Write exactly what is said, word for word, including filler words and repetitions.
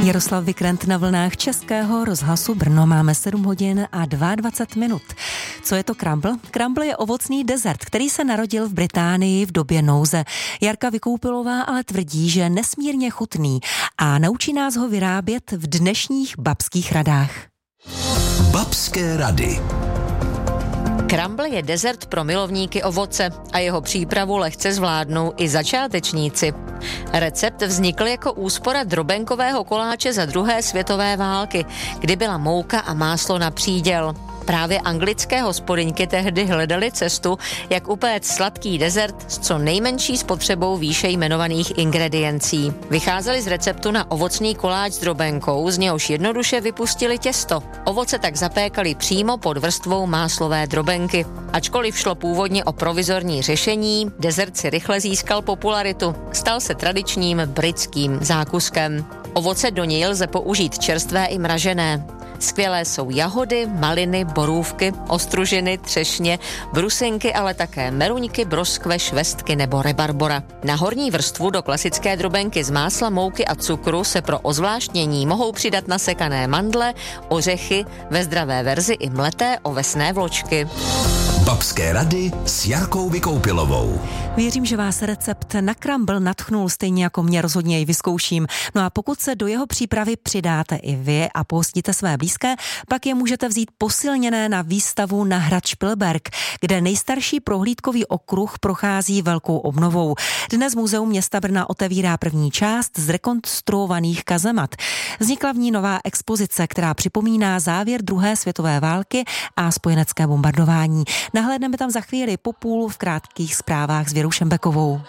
Jaroslav Vikrant na vlnách Českého rozhlasu Brno. Máme sedm hodin a dvacet dva minut. Co je to crumble? Crumble je ovocný dezert, který se narodil v Británii v době nouze. Jarka Vykoupilová ale tvrdí, že je nesmírně chutný a naučí nás ho vyrábět v dnešních babských radách. Babské rady. Crumble je dezert pro milovníky ovoce a jeho přípravu lehce zvládnou i začátečníci. Recept vznikl jako úspora drobenkového koláče za druhé světové války, kdy byla mouka a máslo na příděl. Právě anglické hospodyňky tehdy hledaly cestu, jak upéct sladký dezert s co nejmenší spotřebou výše jmenovaných ingrediencí. Vycházeli z receptu na ovocný koláč s drobenkou, z něhož jednoduše vypustili těsto. Ovoce tak zapékali přímo pod vrstvou máslové drobenky. Ačkoliv šlo původně o provizorní řešení, dezert si rychle získal popularitu. Stal se tradičním britským zákuskem. Ovoce do něj lze použít čerstvé i mražené. Skvělé jsou jahody, maliny, borůvky, ostružiny, třešně, brusinky, ale také meruňky, broskve, švestky nebo rebarbora. Na horní vrstvu do klasické drobenky z másla, mouky a cukru se pro ozvláštnění mohou přidat nasekané mandle, ořechy, ve zdravé verzi i mleté ovesné vločky. Babské rady s Jarkou Vykoupilovou. Věřím, že vás recept na crumble nadchnul, stejně jako mě, rozhodně ji vyzkouším. No a pokud se do jeho přípravy přidáte i vy a pohostíte své blízké, pak je můžete vzít posilněné na výstavu na hrad Špilberk, kde nejstarší prohlídkový okruh prochází velkou obnovou. Dnes Muzeum města Brna otevírá první část z rekonstruovaných kazemat. Vznikla v ní nová expozice, která připomíná závěr druhé světové války a spojenecké bombardování. Nahlédneme tam za chvíli po půl v krátkých zprávách s Věrou Šembekovou.